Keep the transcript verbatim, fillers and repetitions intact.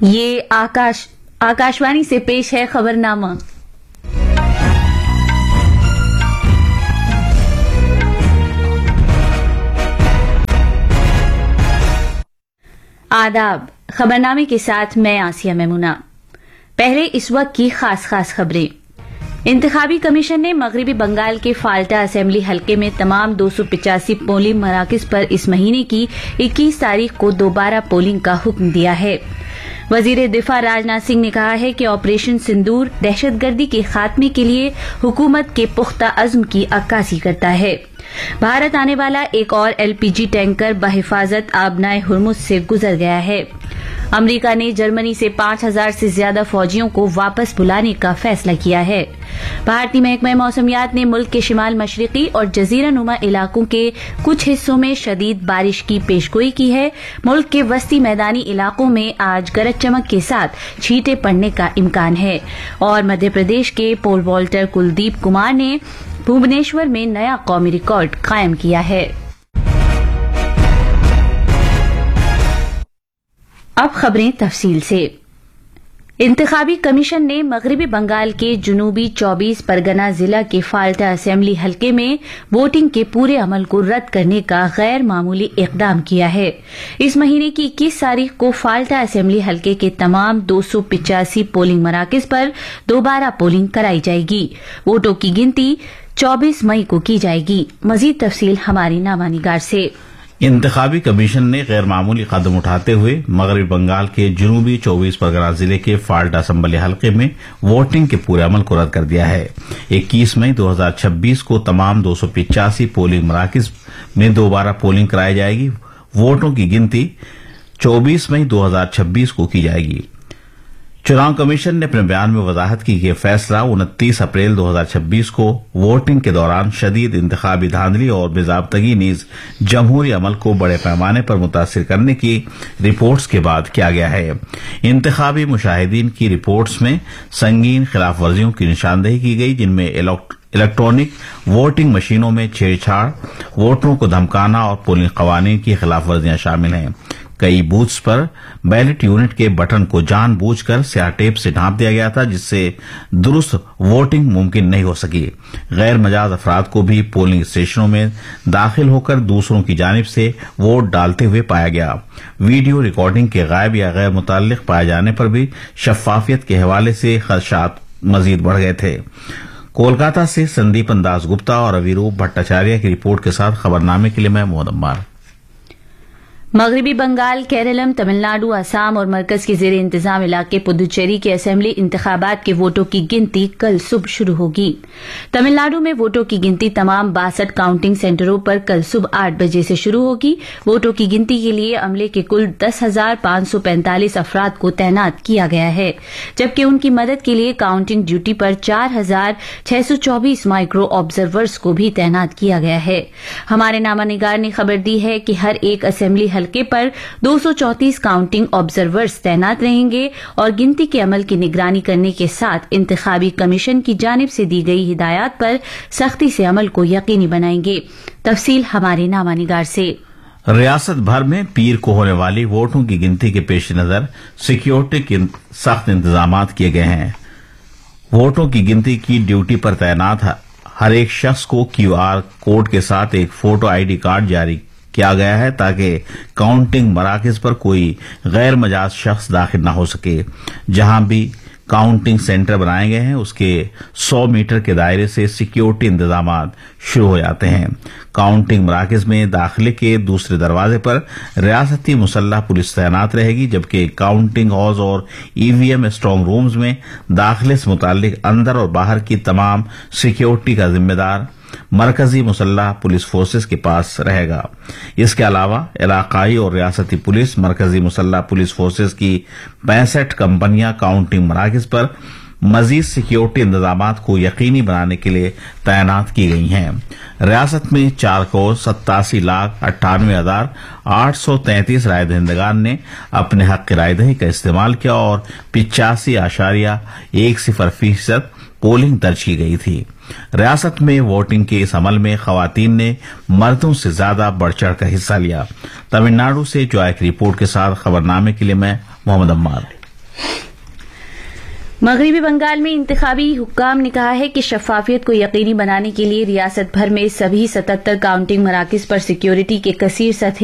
یہ آکاش آکاشوانی سے پیش ہے خبرنامہ۔ آداب، خبرنامے کے ساتھ میں آسیہ میمونہ۔ پہلے اس وقت کی خاص خاص خبریں۔ انتخابی کمیشن نے مغربی بنگال کے فالٹا اسمبلی حلقے میں تمام دو سو پچاسی پولنگ مراکز پر اس مہینے کی اکیس تاریخ کو دوبارہ پولنگ کا حکم دیا ہے۔ وزیر دفاع راجناتھ سنگھ نے کہا ہے کہ آپریشن سندور دہشت گردی کے خاتمے کے لیے حکومت کے پختہ عزم کی عکاسی کرتا ہے۔ بھارت آنے والا ایک اور ایل پی جی ٹینکر بحفاظت آبنائے ہرمز سے گزر گیا ہے۔ امریکہ نے جرمنی سے پانچ ہزار سے زیادہ فوجیوں کو واپس بلانے کا فیصلہ کیا ہے۔ بھارتی محکمہ موسمیات نے ملک کے شمال مشرقی اور جزیرہ نما علاقوں کے کچھ حصوں میں شدید بارش کی پیشگوئی کی ہے۔ ملک کے وسطی میدانی علاقوں میں آج گرج چمک کے ساتھ چھینٹیں پڑنے کا امکان ہے۔ اور مدھیہ پردیش کے پول والٹر کلدیپ کمار نے بھوبنیشور میں نیا قومی ریکارڈ قائم کیا ہے۔ اب خبریں تفصیل سے۔ انتخابی کمیشن نے مغربی بنگال کے جنوبی چوبیس پرگنا ضلع کے فالٹا اسمبلی حلقے میں ووٹنگ کے پورے عمل کو رد کرنے کا غیر معمولی اقدام کیا ہے۔ اس مہینے کی اکیس تاریخ کو فالٹا اسمبلی حلقے کے تمام دو سو پچاسی پولنگ مراکز پر دوبارہ پولنگ کرائی جائے گی۔ ووٹوں کی گنتی چوبیس مئی کو کی جائے گی۔ مزید تفصیل ہماری نامہ نگار سے۔ انتخابی کمیشن نے غیر معمولی قدم اٹھاتے ہوئے مغربی بنگال کے جنوبی چوبیس پرگنا ضلع کے فالٹا اسمبلی حلقے میں ووٹنگ کے پورے عمل کو رد کر دیا ہے۔ اکیس مئی دو ہزار چھبیس کو تمام دو سو پچاسی پولنگ مراکز میں دوبارہ پولنگ کرائی جائے گی۔ ووٹوں کی گنتی چوبیس مئی دو ہزار چھبیس کو کی جائے گی۔ چناؤ کمیشن نے اپنے بیان میں وضاحت کی کہ یہ فیصلہ انتیس اپریل دو ہزار چھبیس کو ووٹنگ کے دوران شدید انتخابی دھاندلی اور بے ضابطگی نیز جمہوری عمل کو بڑے پیمانے پر متاثر کرنے کی رپورٹس کے بعد کیا گیا ہے۔ انتخابی مشاہدین کی رپورٹس میں سنگین خلاف ورزیوں کی نشاندہی کی گئی، جن میں الیکٹرانک ووٹنگ مشینوں میں چھیڑ چھاڑ، ووٹروں کو دھمکانا اور پولنگ قوانین کی خلاف ورزیاں شامل ہیں۔ کئی بوتھس پر بیلٹ یونٹ کے بٹن کو جان بوجھ کر سیاہ ٹیپ سے ڈھانپ دیا گیا تھا، جس سے درست ووٹنگ ممکن نہیں ہو سکی۔ غیر مجاز افراد کو بھی پولنگ اسٹیشنوں میں داخل ہو کر دوسروں کی جانب سے ووٹ ڈالتے ہوئے پایا گیا۔ ویڈیو ریکارڈنگ کے غائب یا غیر متعلق پائے جانے پر بھی شفافیت کے حوالے سے خدشات مزید بڑھ گئے تھے۔ کولکاتہ سے سندیپن داس گپتا اور اویروپ بھٹاچاریہ کی رپورٹ کے ساتھ خبرنامے کے لیے میں محمد عمار۔ مغربی بنگال، کیرالم، تمل ناڈو، آسام اور مرکز کے زیر انتظام علاقے پدوچیری کے اسمبلی انتخابات کے ووٹوں کی گنتی کل صبح شروع ہوگی۔ تمل ناڈو میں ووٹوں کی گنتی تمام باسٹھ کاؤنٹنگ سینٹروں پر کل صبح آٹھ بجے سے شروع ہوگی۔ ووٹوں کی گنتی کے لیے عملے کے کل دس ہزار پانچ سو پینتالیس افراد کو تعینات کیا گیا ہے، جبکہ ان کی مدد کے لیے کاؤنٹنگ ڈیوٹی پر چار ہزار چھ سو چوبیس مائکرو آبزرورز کو بھی تعینات کیا گیا ہے۔ ہمارے نامہ نگار نے خبر دی ہے کہ ہر ایک اسمبلی حلقے پر دو سو چونتیس کاؤنٹنگ آبزرورز تعینات رہیں گے اور گنتی کے عمل کی نگرانی کرنے کے ساتھ انتخابی کمیشن کی جانب سے دی گئی ہدایات پر سختی سے عمل کو یقینی بنائیں گے۔ تفصیل ہمارے نامہ نگار سے۔ ریاست بھر میں پیر کو ہونے والی ووٹوں کی گنتی کے پیش نظر سیکیورٹی کے سخت انتظامات کیے گئے ہیں۔ ووٹوں کی گنتی کی ڈیوٹی پر تعینات ہر ایک شخص کو کیو آر کوڈ کے ساتھ ایک فوٹو آئی ڈی کارڈ جاری کیا گیا ہے تاکہ کاؤنٹنگ مراکز پر کوئی غیر مجاز شخص داخل نہ ہو سکے۔ جہاں بھی کاؤنٹنگ سینٹر بنائے گئے ہیں اس کے سو میٹر کے دائرے سے سیکیورٹی انتظامات شروع ہو جاتے ہیں۔ کاؤنٹنگ مراکز میں داخلے کے دوسرے دروازے پر ریاستی مسلح پولیس تعینات رہے گی، جبکہ کاؤنٹنگ ہاؤس اور ای وی ایم اسٹرانگ رومز میں داخلے سے متعلق اندر اور باہر کی تمام سیکیورٹی کا ذمہ دار مرکزی مسلح پولیس فورسز کے پاس رہے گا۔ اس کے علاوہ علاقائی اور ریاستی پولیس، مرکزی مسلح پولیس فورسز کی پینسٹھ کمپنیاں کاؤنٹنگ مراکز پر مزید سیکیورٹی انتظامات کو یقینی بنانے کے لیے تعینات کی گئی ہیں۔ ریاست میں چار کروڑ ستاسی لاکھ اٹھانوے ہزار آٹھ سو تینتیس رائے دہندگان نے اپنے حق رائے دہی کا استعمال کیا اور پچاسی اشاریہ ایک صفر فیصد پولنگ درج کی گئی تھی۔ ریاست میں ووٹنگ کے اس عمل میں خواتین نے مردوں سے زیادہ بڑھ چڑھ کر حصہ لیا۔ تمل ناڈو سے جوائے کی رپورٹ کے ساتھ خبرنامے کے لیے میں محمد عمار۔ مغربی بنگال میں انتخابی حکام نے کہا ہے کہ شفافیت کو یقینی بنانے کے لیے ریاست بھر میں سبھی ستہتر کاؤنٹنگ مراکز پر سیکیورٹی کے کثیر سطحی